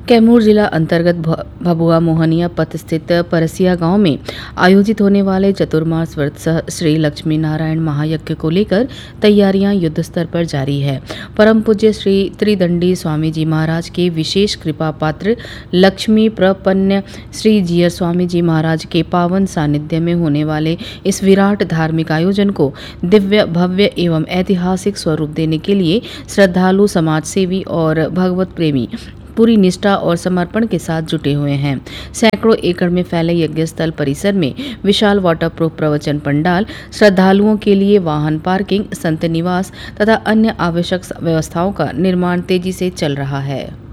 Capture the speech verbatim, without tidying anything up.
कैमूर जिला अंतर्गत भ- भभुआ मोहनिया पथ स्थित परसिया गांव में आयोजित होने वाले चतुर्मास व्रत सह श्री लक्ष्मी नारायण महायज्ञ को लेकर तैयारियां युद्ध स्तर पर जारी है। परम पूज्य श्री त्रिदंडी स्वामी जी महाराज के विशेष कृपा पात्र लक्ष्मी प्रपन्न श्री जीयर स्वामी जी महाराज के पावन सानिध्य में होने वाले इस विराट धार्मिक आयोजन को दिव्य भव्य एवं ऐतिहासिक स्वरूप देने के लिए श्रद्धालु, समाज सेवी और भगवत प्रेमी पूरी निष्ठा और समर्पण के साथ जुटे हुए हैं। सैकड़ों एकड़ में फैले यज्ञ स्थल परिसर में विशाल वाटरप्रूफ प्रवचन पंडाल, श्रद्धालुओं के लिए वाहन पार्किंग, संत निवास तथा अन्य आवश्यक व्यवस्थाओं का निर्माण तेजी से चल रहा है।